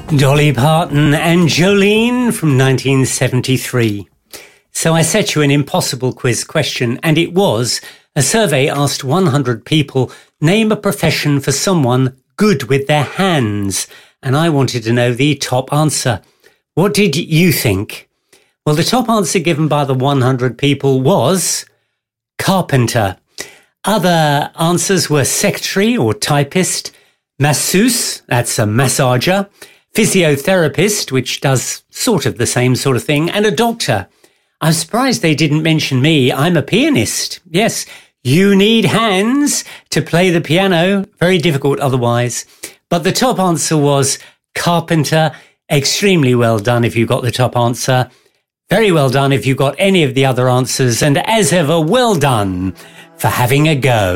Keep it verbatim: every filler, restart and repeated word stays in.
Dolly Parton and Jolene from nineteen seventy-three. So I set you an impossible quiz question, and it was, a survey asked one hundred people, name a profession for someone good with their hands. And I wanted to know the top answer. What did you think? Well, the top answer given by the one hundred people was carpenter. Other answers were secretary or typist, masseuse, that's a massager, physiotherapist, which does sort of the same sort of thing, and a doctor. I'm surprised they didn't mention me. I'm a pianist. Yes, you need hands to play the piano. Very difficult otherwise. But the top answer was carpenter. Extremely well done if you got the top answer. Very well done if you got any of the other answers. And as ever, well done for having a go.